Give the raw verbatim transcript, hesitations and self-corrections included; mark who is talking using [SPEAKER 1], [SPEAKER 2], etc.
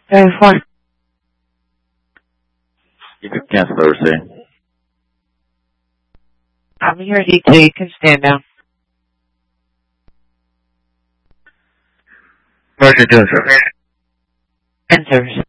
[SPEAKER 1] Verify.
[SPEAKER 2] You can cancel the receipt.
[SPEAKER 1] I'm ready to you can stand down.
[SPEAKER 2] What are you doing, sir?
[SPEAKER 1] End service.